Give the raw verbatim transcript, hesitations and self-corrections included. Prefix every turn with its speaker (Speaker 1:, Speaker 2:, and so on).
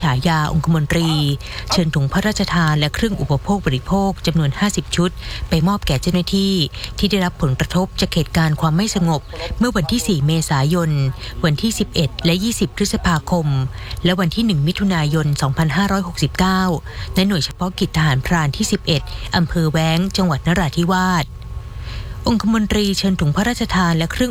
Speaker 1: ฉายาองคมนตรีเชิญถุงพระราชทานและเครื่องอุปโภคบริโภคจำนวนห้าสิบชุดไปมอบแก่เจ้าหน้าที่ที่ได้รับผลกระทบจากเหตุการณ์ความไม่สงบเมื่อวันที่สี่เมษายนวันที่สิบเอ็ดและยี่สิบพฤษภาคมและวันที่หนึ่งมิถุนายนสองพันห้าร้อยหกสิบเก้าณหน่วยเฉพาะกิจทหารพรานที่สิบเอ็ดอำเภอแว้งจังหวัดนราธิวาสองคมนตรีเชิญถุงพระราชทานและเครื่อง